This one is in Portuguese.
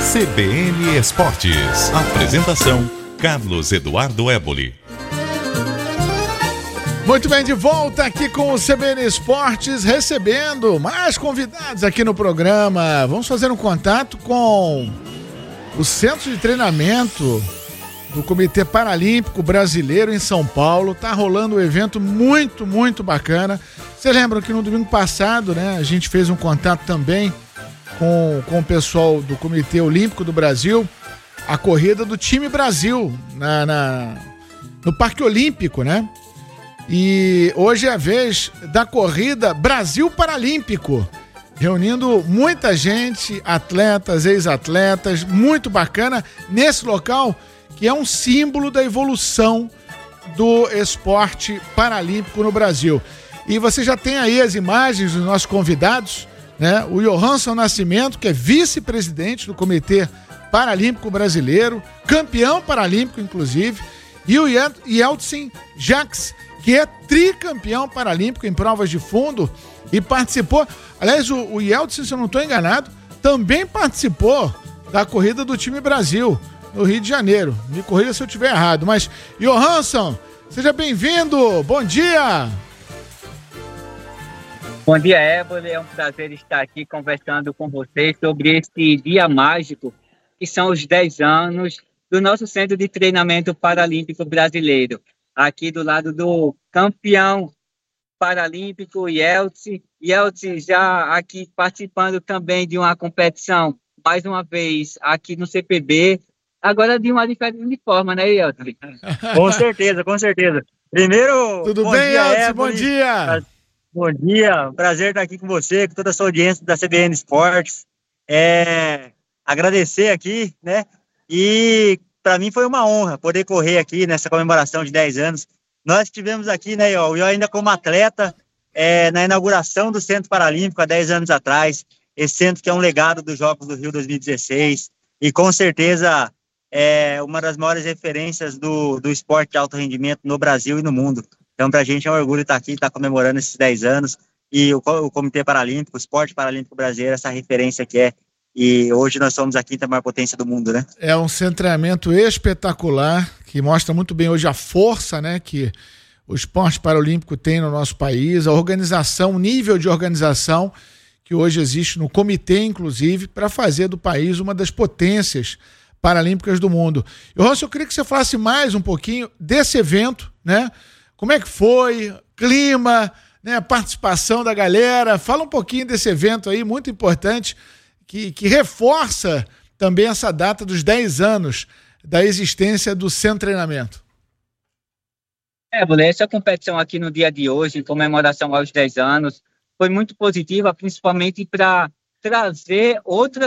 CBN Esportes. Apresentação: Carlos Eduardo Éboli. Muito bem, de volta aqui com o CBN Esportes, recebendo mais convidados aqui no programa. Vamos fazer um contato com o Centro de Treinamento do Comitê Paralímpico Brasileiro em São Paulo. Tá rolando um evento muito bacana. Você lembra que no domingo passado, né, a gente fez um contato também com o pessoal do Comitê Olímpico do Brasil, a corrida do time Brasil no Parque Olímpico, né? E hoje é a vez da corrida Brasil Paralímpico, reunindo muita gente, atletas, ex-atletas, muito bacana, nesse local que é um símbolo da evolução do esporte paralímpico no Brasil. E você já tem aí as imagens dos nossos convidados, né? O Johansson Nascimento, que é vice-presidente do Comitê Paralímpico Brasileiro, campeão paralímpico, inclusive, e o Yeltsin Jacques, que é tricampeão paralímpico em provas de fundo e participou. Aliás, o Yeltsin, se eu não estou enganado, também participou da corrida do time Brasil, no Rio de Janeiro. Me corrija se eu estiver errado, mas Johansson, seja bem-vindo, bom dia! Bom dia, Éboli, é um prazer estar aqui conversando com vocês sobre esse dia mágico, que são os 10 anos do nosso Centro de Treinamento Paralímpico Brasileiro, aqui do lado do campeão paralímpico Yeltsin já aqui participando também de uma competição, mais uma vez aqui no CPB, agora de uma diferente forma, né, Yeltsin? Com certeza. Primeiro, tudo bem, Yeltsin? Bom dia! Bom dia, prazer estar aqui com você, com toda a sua audiência da CBN Esportes. Agradecer aqui, né? E para mim foi uma honra poder correr aqui nessa comemoração de 10 anos. Nós estivemos aqui, né, eu ainda como atleta, na inauguração do Centro Paralímpico há 10 anos atrás. Esse centro que é um legado dos Jogos do Rio 2016 e com certeza é uma das maiores referências do esporte de alto rendimento no Brasil e no mundo. Então, para a gente é um orgulho estar aqui, estar comemorando esses 10 anos. E o Comitê Paralímpico, o Esporte Paralímpico Brasileiro, essa referência que é. E hoje nós somos a quinta maior potência do mundo, né? É um centramento espetacular, que mostra muito bem hoje a força, né, que o esporte paralímpico tem no nosso país, a organização, o nível de organização que hoje existe no comitê, inclusive, para fazer do país uma das potências paralímpicas do mundo. Eu queria que você falasse mais um pouquinho desse evento, né? Como é que foi, clima, né, a participação da galera. Fala um pouquinho desse evento aí, muito importante, que reforça também essa data dos 10 anos da existência do Centro de Treinamento. Essa competição aqui no dia de hoje, em comemoração aos 10 anos, foi muito positiva, principalmente para trazer outras